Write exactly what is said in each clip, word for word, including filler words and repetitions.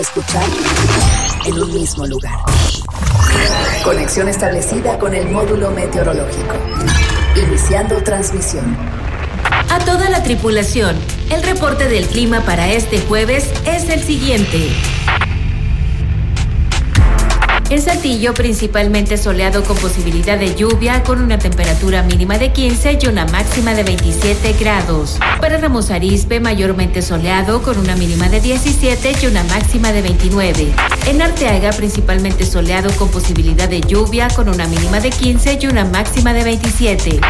Escuchar en un mismo lugar. Conexión establecida con el módulo meteorológico. Iniciando transmisión. A toda la tripulación, el reporte del clima para este jueves es el siguiente. En Saltillo, principalmente soleado con posibilidad de lluvia, con una temperatura mínima de quince y una máxima de veintisiete grados. Para Ramos Arizpe, mayormente soleado con una mínima de diecisiete y una máxima de veintinueve. En Arteaga, principalmente soleado con posibilidad de lluvia, con una mínima de quince y una máxima de veintisiete.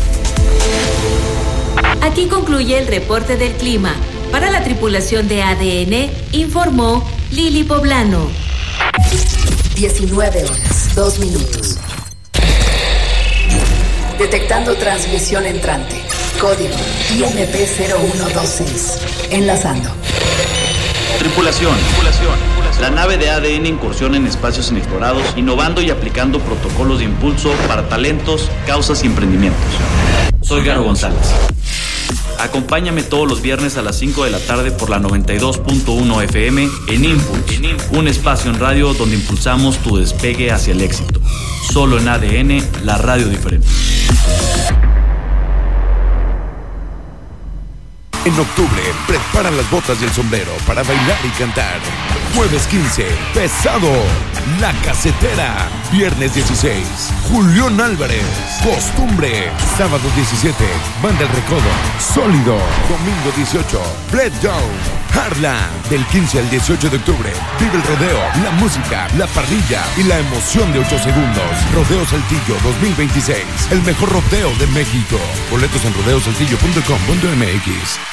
Aquí concluye el reporte del clima. Para la tripulación de A D N, informó Lili Poblano. diecinueve horas, dos minutos. Detectando transmisión entrante. Código I M P cero uno dos seis. Enlazando. Tripulación, tripulación. La nave de A D N incursiona en espacios inexplorados, innovando y aplicando protocolos de impulso para talentos, causas y emprendimientos. Soy Garo González. Acompáñame todos los viernes a las cinco de la tarde por la noventa y dos punto uno F M en Impulse, un espacio en radio donde impulsamos tu despegue hacia el éxito. Solo en A D N, la radio diferente. En octubre, prepara las botas y el sombrero para bailar y cantar. Jueves quince, Pesado, La Casetera. Viernes dieciséis, Julián Álvarez, Costumbre. Sábado diecisiete, Banda El Recodo, Sólido. Domingo dieciocho, Bled Down, Harlan. Del quince al dieciocho de octubre, vive el rodeo, la música, la parrilla y la emoción de ocho segundos. Rodeo Saltillo dos mil veintiséis, el mejor rodeo de México. Boletos en rodeo saltillo punto com punto m x.